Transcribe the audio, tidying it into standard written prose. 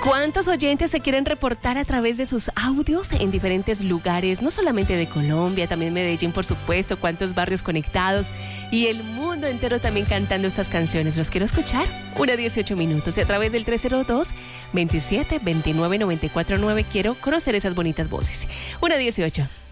¿Cuántos oyentes se quieren reportar a través de sus audios en diferentes lugares, no solamente de Colombia, también Medellín, por supuesto, cuántos barrios conectados y el mundo entero también cantando estas canciones? Los quiero escuchar. 1:18 minutos y a través del 302-27-29-94-9 quiero conocer esas bonitas voces. 1:18.